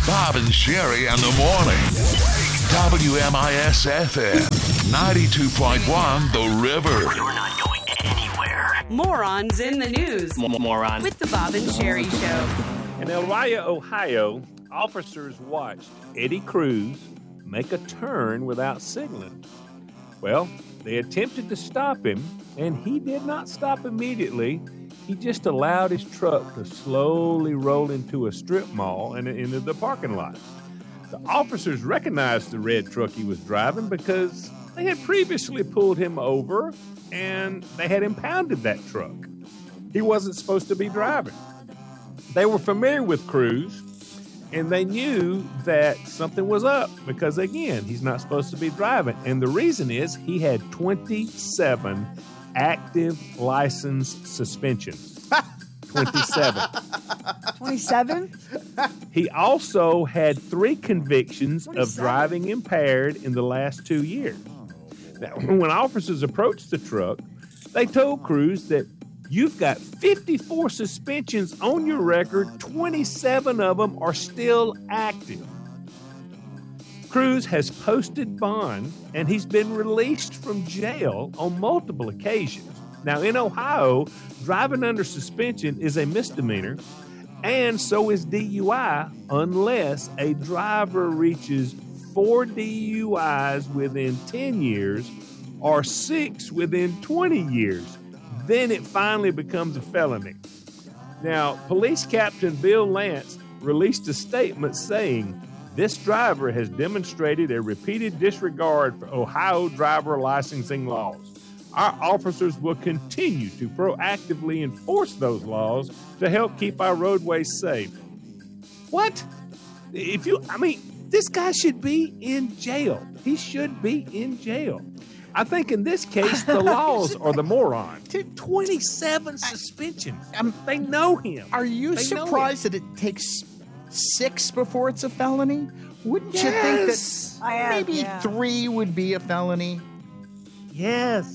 Bob and Sherry in the morning. WMIS-FM, 92.1 The River. You're not going anywhere. Morons in the news. Morons. With the Bob and Sherry Show. In El Raya, Ohio, officers watched Eddie Cruz make a turn without signaling. Well, they attempted to stop him, and he did not stop immediately. He just allowed his truck to slowly roll into a strip mall and into the parking lot. The officers recognized the red truck he was driving because they had previously pulled him over and they had impounded that truck. He wasn't supposed to be driving. They were familiar with Cruz and they knew that something was up because, again, he's not supposed to be driving. And the reason is he had 27 active license suspensions. 27. 27? He also had 3 convictions of driving impaired in the last 2 years. Now, when officers approached the truck, they told Cruz that you've got 54 suspensions on your record, 27 of them are still active. Cruz has posted bond, and he's been released from jail on multiple occasions. Now, in Ohio, driving under suspension is a misdemeanor, and so is DUI unless a driver reaches 4 DUIs within 10 years or 6 within 20 years. Then it finally becomes a felony. Now, Police Captain Bill Lance released a statement saying, "This driver has demonstrated a repeated disregard for Ohio driver licensing laws. Our officers will continue to proactively enforce those laws to help keep our roadways safe." What? This guy should be in jail. He should be in jail. I think in this case, the laws are the moron. 27 suspensions. They know him. Are you surprised that it takes 6 before it's a felony? Wouldn't you think that maybe 3 would be a felony? Yes.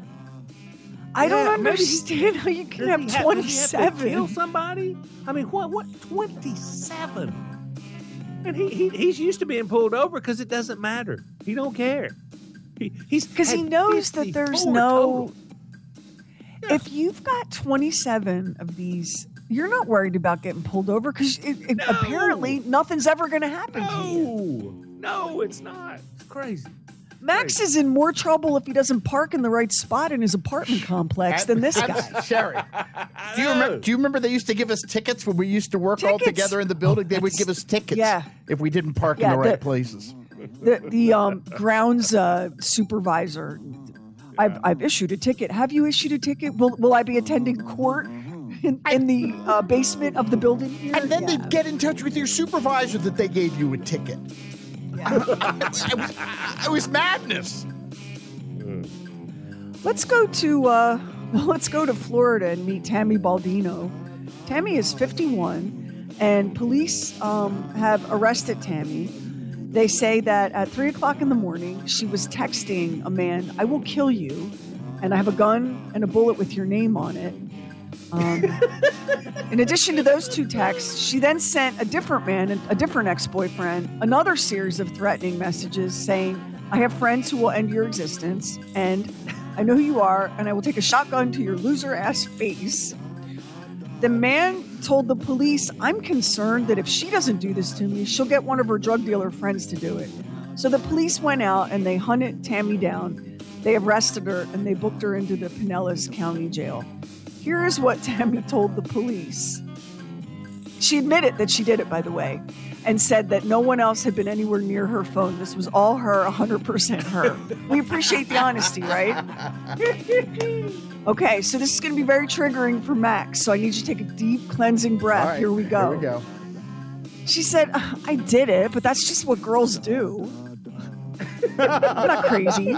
I don't understand how you can have 27. Does he have to kill somebody? I mean, what? 27? And he's used to being pulled over because it doesn't matter. He don't care. Because he knows that there's no... Yeah. If you've got 27 of these, you're not worried about getting pulled over because apparently nothing's ever going to happen to you. No, it's not. It's crazy. Max is in more trouble if he doesn't park in the right spot in his apartment complex than this guy. Sherry, do you remember they used to give us tickets when we used to work all together in the building? They would give us tickets if we didn't park in the right places. The grounds supervisor, I've issued a ticket. Have you issued a ticket? Will I be attending court in the basement of the building here? And then they'd get in touch with your supervisor that they gave you a ticket. It was madness. Let's go to Florida and meet Tammy Baldino. Tammy is 51, and police have arrested Tammy. They say that at 3 o'clock in the morning, she was texting a man, "I will kill you, and I have a gun and a bullet with your name on it." In addition to those 2 texts, she then sent a different man, a different ex-boyfriend, another series of threatening messages saying, "I have friends who will end your existence, and I know who you are, and I will take a shotgun to your loser-ass face." The man told the police, "I'm concerned that if she doesn't do this to me, she'll get one of her drug dealer friends to do it." So the police went out and they hunted Tammy down. They arrested her and they booked her into the Pinellas County Jail. Here is what Tammy told the police. She admitted that she did it, by the way, and said that no one else had been anywhere near her phone. This was all her, 100% her. We appreciate the honesty, right? Okay, so this is going to be very triggering for Max, so I need you to take a deep cleansing breath. Right, here we go. Here we go. She said, "I did it, but that's just what girls do." I'm not crazy.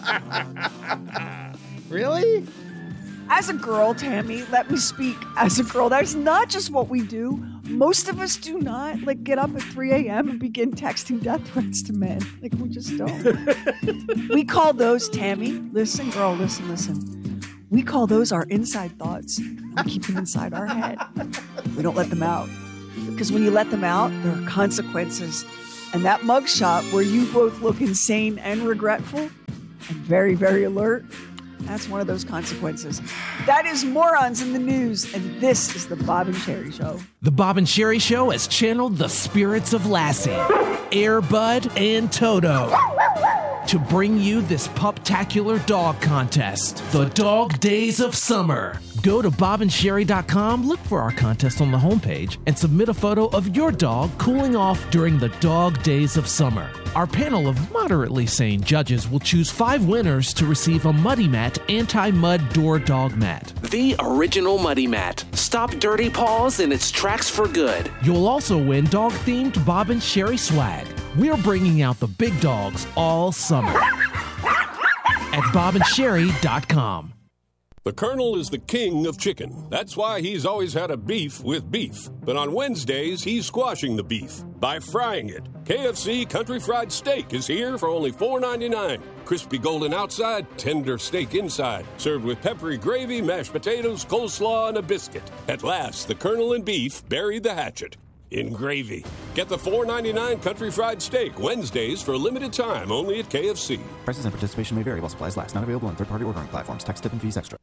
Really? As a girl, Tammy, let me speak as a girl. That's not just what we do. Most of us do not get up at 3 a.m. and begin texting death threats to men. We just don't. We call those, Tammy, listen, girl, listen. We call those our inside thoughts. We keep them inside our head. We don't let them out. because when you let them out, there are consequences. And that mugshot where you both look insane and regretful and very, very alert, that's one of those consequences. That is Morons in the News, and this is the Bob and Sherry Show. The Bob and Sherry Show has channeled the spirits of Lassie, Air Bud, and Toto to bring you this puptacular dog contest, the Dog Days of Summer. Go to bobandsherry.com, look for our contest on the homepage, and submit a photo of your dog cooling off during the Dog Days of Summer. Our panel of moderately sane judges will choose 5 winners to receive a Muddy Mat anti-mud door dog mat. The original Muddy Mat. Stop dirty paws in its tracks for good. You'll also win dog-themed Bob and Sherry swag. We're bringing out the big dogs all summer at bobandsherry.com. The Colonel is the king of chicken. That's why he's always had a beef with beef. But on Wednesdays, he's squashing the beef by frying it. KFC Country Fried Steak is here for only $4.99. Crispy golden outside, tender steak inside. Served with peppery gravy, mashed potatoes, coleslaw, and a biscuit. At last, the Colonel and beef buried the hatchet in gravy. Get the $4.99 Country Fried Steak Wednesdays for a limited time only at KFC. Prices and participation may vary while supplies last. Not available on third-party ordering platforms. Tax, tip, and fees extra.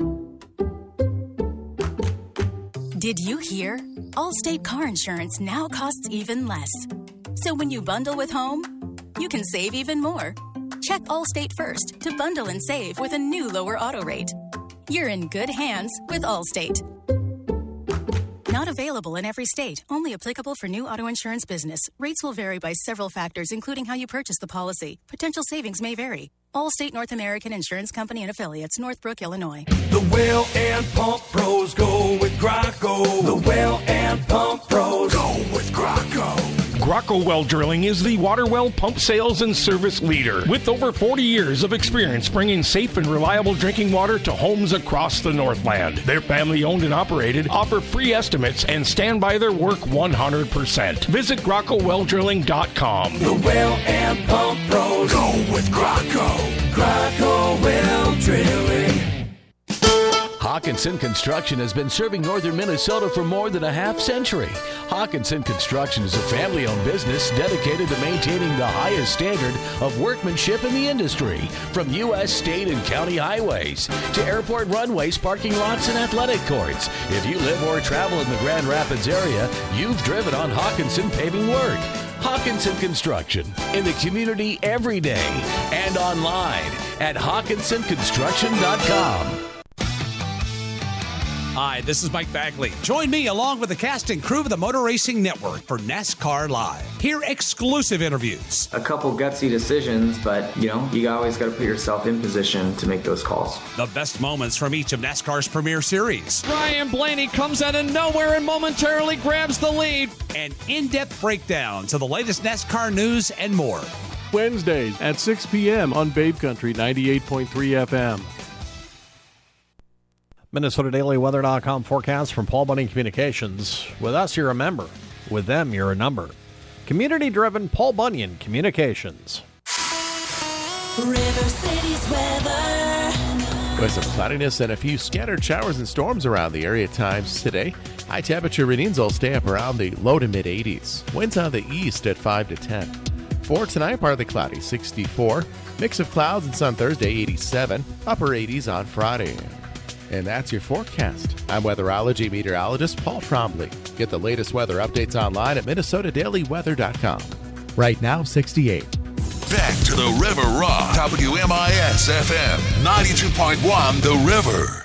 Did you hear? Allstate car insurance now costs even less. So when you bundle with home, you can save even more. Check Allstate first to bundle and save with a new lower auto rate. You're in good hands with Allstate. Not available in every state. Only applicable for new auto insurance business. Rates will vary by several factors, including how you purchase the policy. Potential savings may vary. Allstate North American Insurance Company and Affiliates, Northbrook, Illinois. The Well and Pump Pros go with Graco. The Well and Pump Pros go with Graco. Graco Well Drilling is the water well pump sales and service leader with over 40 years of experience bringing safe and reliable drinking water to homes across the Northland. They're family owned and operated, offer free estimates, and stand by their work 100%. Visit GracoWellDrilling.com. The Well and Pump Pros go with Graco. Graco Well Drilling. Hawkinson Construction has been serving northern Minnesota for more than a half century. Hawkinson Construction is a family-owned business dedicated to maintaining the highest standard of workmanship in the industry, from U.S., state, and county highways to airport runways, parking lots, and athletic courts. If you live or travel in the Grand Rapids area, you've driven on Hawkinson paving work. Hawkinson Construction, in the community every day and online at HawkinsonConstruction.com. Hi, this is Mike Bagley. Join me along with the cast and crew of the Motor Racing Network for NASCAR Live. Hear exclusive interviews. A couple gutsy decisions, but, you always got to put yourself in position to make those calls. The best moments from each of NASCAR's premier series. Ryan Blaney comes out of nowhere and momentarily grabs the lead. And in-depth breakdowns of the latest NASCAR news and more. Wednesdays at 6 p.m. on Babe Country 98.3 FM. MinnesotaDailyWeather.com forecast from Paul Bunyan Communications. With us, you're a member. With them, you're a number. Community-driven Paul Bunyan Communications. River City's weather. With some cloudiness and a few scattered showers and storms around the area at times today. High temperature readings will stay up around the low to mid-80s. Winds on the east at 5 to 10. For tonight, partly cloudy, 64. Mix of clouds and sun Thursday, 87. Upper 80s on Friday. And that's your forecast. I'm weatherology meteorologist Paul Trombley. Get the latest weather updates online at MinnesotaDailyWeather.com. Right now, 68. Back to the River Rock. WMIS FM 92.1 The River.